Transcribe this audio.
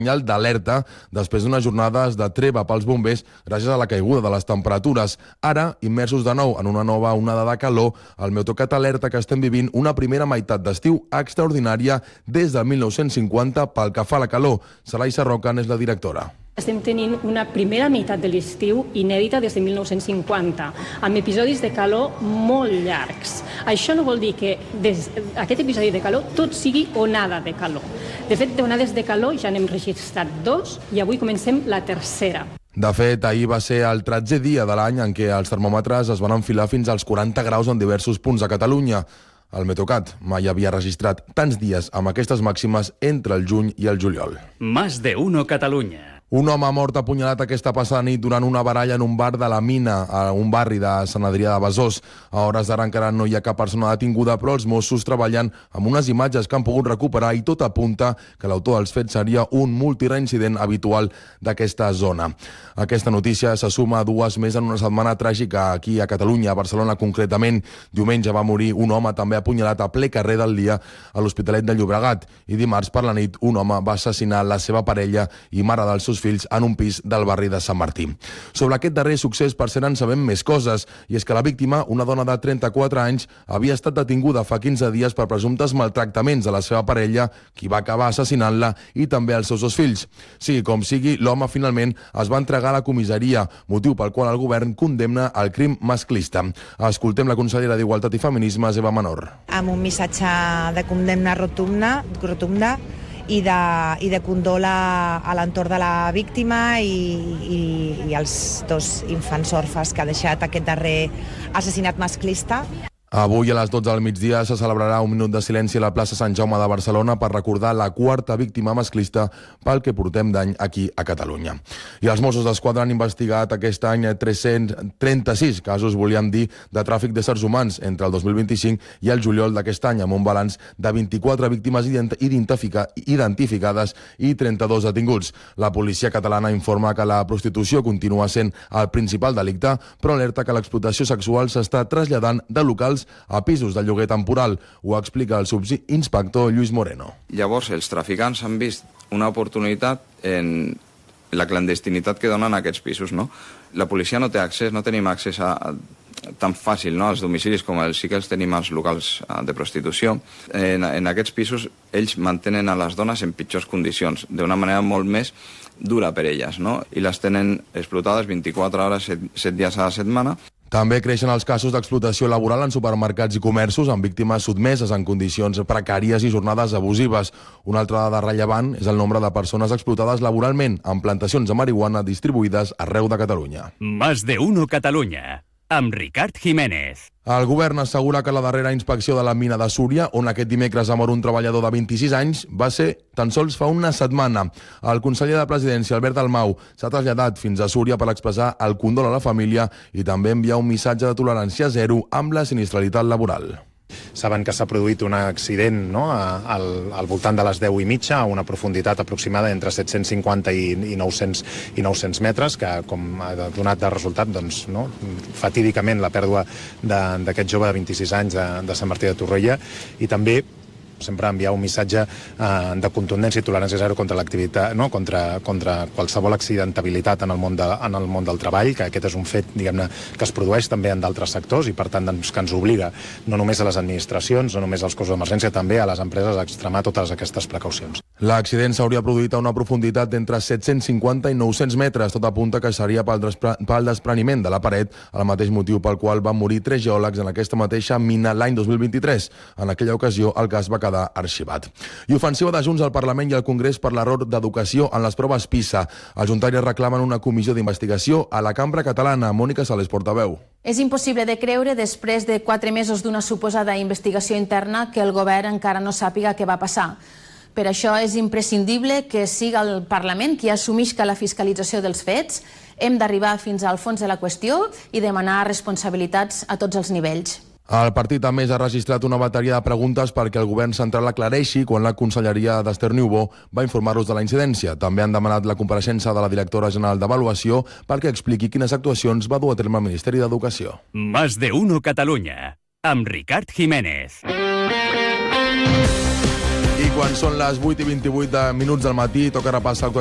senyal d'alerta després d'unes jornades de treva pels bombers gràcies a la caiguda de les temperatures. Ara, immersos de nou en una nova onada de calor, el Meteocat alerta que estem vivint una primera meitat d'estiu extraordinària des del 1950 pel que fa a la calor. Sarai Sarroca és la directora. Estem tenint una primera meitat de l'estiu inèdita des de 1950, amb episodis de calor molt llargs. Això no vol dir que aquest episodi de calor tot sigui onada de calor. De fet, d'onades de calor ja n'hem registrat 2 i avui comencem la tercera. De fet, ahir va ser el 13è dia de l'any en què els termòmetres es van enfilar fins als 40 graus en diversos punts de Catalunya. El Meteocat mai havia registrat tants dies amb aquestes màximes entre el juny i el juliol. Más de uno Catalunya. Un home ha mort apunyalat aquesta passada nit durant una baralla en un bar de la Mina, a un barri de Sant Adrià de Besòs. A hores d'ara encara no hi ha cap persona detinguda, però els Mossos treballen amb unes imatges que han pogut recuperar i tot apunta que l'autor dels fets seria un multireincident habitual d'aquesta zona. Aquesta notícia se suma a 2 més en una setmana tràgica aquí a Catalunya, a Barcelona concretament. Diumenge va morir un home també apunyalat a ple carrer del dia a l'Hospitalet de Llobregat i dimarts per la nit un home va assassinar la seva parella i mare dels seus fills en un pis del barri de Sant Martí. Sobre aquest darrer succés, per cert, en sabem més coses, i és que la víctima, una dona de 34 anys, havia estat detinguda fa 15 dies per presumptes maltractaments a la seva parella, qui va acabar assassinant-la, i també als seus 2 fills. Sigui com sigui, l'home finalment es va entregar a la comissaria, motiu pel qual el govern condemna el crim masclista. Escoltem la consellera d'Igualtat i Feminismes, Eva Menor. Amb un missatge de condemna rotunda i de condol a l'entorn de la víctima i els 2 infants orfes que ha deixat aquest darrer assassinat masclista. Avui a les 12 del migdia se celebrarà un minut de silenci a la plaça Sant Jaume de Barcelona per recordar la 4ª víctima masclista pel que portem d'any aquí a Catalunya. I els Mossos d'Esquadra han investigat aquest any 336 casos, volíem dir, de tràfic d'éssers humans entre el 2025 i el juliol d'aquest any, amb un balanç de 24 víctimes identificades i 32 detinguts. La policia catalana informa que la prostitució continua sent el principal delicte, però alerta que l'explotació sexual s'està traslladant de locals a pisos de lloguer temporal. Ho explica el subinspector Lluís Moreno. Llavors, els traficants han vist una oportunitat en la clandestinitat que donen aquests pisos, no? La policia no té accés, no tenim accés tan fàcil, no, als domicilis com sí que els tenim als locals de prostitució. En aquests pisos ells mantenen a les dones en pitjors condicions, d'una manera molt més dura per elles, no? I les tenen explotades 24 hores, 7 dies a la setmana. També creixen els casos d'explotació laboral en supermercats i comerços amb víctimes sotmeses en condicions precàries i jornades abusives. Una altra dada rellevant és el nombre de persones explotades laboralment en plantacions de marihuana distribuïdes arreu de Catalunya. Más de uno Catalunya, amb Ricard Jiménez. El govern assegura que la darrera inspecció de la mina de Súria, on aquest dimecres ha mort un treballador de 26 anys, va ser tan sols fa una setmana. El conseller de Presidència, Albert Dalmau, s'ha traslladat fins a Súria per expressar el condol a la família i també enviar un missatge de tolerància zero amb la sinistralitat laboral. Saben que s'ha produït un accident, no?, al voltant de les 10:30 a una profunditat aproximada entre 750 i 900 metres, que com ha donat de resultat, doncs, no, fatídicament la pèrdua d'aquest jove de 26 anys de Sant Martí de Torroella, i també sempre enviar un missatge de contundència i tolerància zero contra l'activitat, no? contra qualsevol accidentabilitat en el món del treball, que aquest és un fet, diguem-ne, que es produeix també en d'altres sectors i per tant doncs, que ens obliga no només a les administracions, no només als cossos d'emergència, també a les empreses a extremar totes aquestes precaucions. L'accident s'hauria produït a una profunditat d'entre 750 i 900 metres. Tot apunta que seria pel despreniment de la paret, el mateix motiu pel qual van morir 3 geòlegs en aquesta mateixa mina l'any 2023. En aquella ocasió el cas va quedar arxivat. I ofensiva de Junts al Parlament i al Congrés per l'error d'educació en les proves PISA. Els juntaires reclamen una comissió d'investigació a la cambra catalana. Mònica Sales, portaveu. És impossible de creure, després de 4 mesos d'una suposada investigació interna, que el govern encara no sàpiga què va passar. Per això és imprescindible que siga el Parlament qui assumisca la fiscalització dels fets. Hem d'arribar fins al fons de la qüestió i demanar responsabilitats a tots els nivells. El partit a més ha registrat una bateria de preguntes perquè el govern central aclareixi quan la conselleria d'Esther Niubó va informar-los de la incidència. També han demanat la compareixença de la directora general d'Avaluació perquè expliqui quines actuacions va dur a terme el Ministeri d'Educació. Más de uno Catalunya, amb Ricard Jiménez. I quan són les 8:28 minuts del matí, toca repassar el